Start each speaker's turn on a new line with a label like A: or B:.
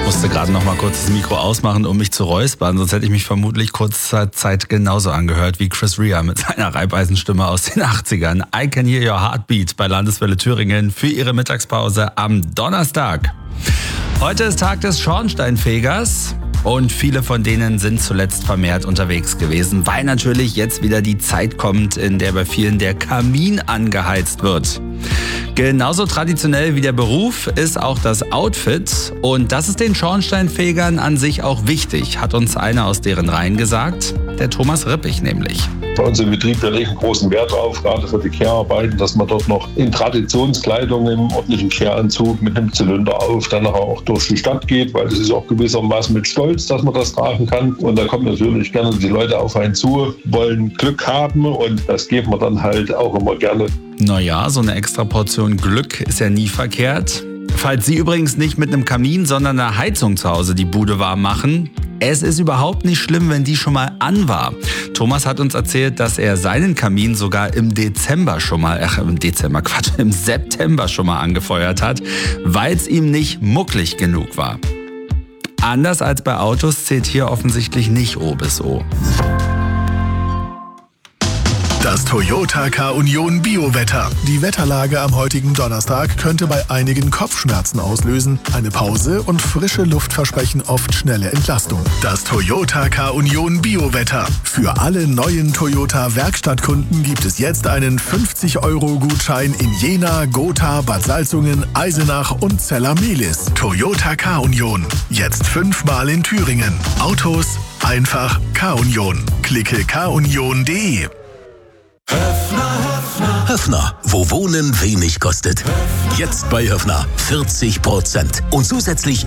A: Musste gerade noch mal kurz das Mikro ausmachen, um mich zu räuspern, sonst hätte ich mich vermutlich kurze Zeit genauso angehört wie Chris Rea mit seiner Reibeisenstimme aus den 80ern. I Can Hear Your Heartbeat bei Landeswelle Thüringen für ihre Mittagspause am Donnerstag. Heute ist Tag des Schornsteinfegers. Und viele von denen sind zuletzt vermehrt unterwegs gewesen, weil natürlich jetzt wieder die Zeit kommt, in der bei vielen der Kamin angeheizt wird. Genauso traditionell wie der Beruf ist auch das Outfit. Und das ist den Schornsteinfegern an sich auch wichtig, hat uns einer aus deren Reihen gesagt, der Thomas Rippich nämlich.
B: Bei uns im Betrieb, wir legen großen Wert drauf, gerade für die Kehrarbeiten, dass man dort noch in Traditionskleidung, im ordentlichen Kehranzug mit einem Zylinder auf, dann auch durch die Stadt geht, weil das ist auch gewissermaßen mit Stolz, dass man das tragen kann. Und da kommen natürlich gerne die Leute auf einen zu, wollen Glück haben und das geben wir dann halt auch immer gerne.
A: Naja, so eine extra Portion Glück ist ja nie verkehrt. Falls Sie übrigens nicht mit einem Kamin, sondern einer Heizung zu Hause die Bude warm machen, es ist überhaupt nicht schlimm, wenn die schon mal an war. Thomas hat uns erzählt, dass er seinen Kamin sogar im September schon mal angefeuert hat, weil es ihm nicht mucklig genug war. Anders als bei Autos zählt hier offensichtlich nicht O bis O.
C: Das Toyota K-Union Biowetter. Die Wetterlage am heutigen Donnerstag könnte bei einigen Kopfschmerzen auslösen. Eine Pause und frische Luft versprechen oft schnelle Entlastung. Das Toyota K-Union Biowetter. Für alle neuen Toyota Werkstattkunden gibt es jetzt einen 50-Euro-Gutschein in Jena, Gotha, Bad Salzungen, Eisenach und Zella-Mehlis. Toyota K-Union. Jetzt 5-mal in Thüringen. Autos einfach K-Union. Klicke kunion.de.
D: Höffner, wo Wohnen wenig kostet. Jetzt bei Höffner 40%. Und zusätzlich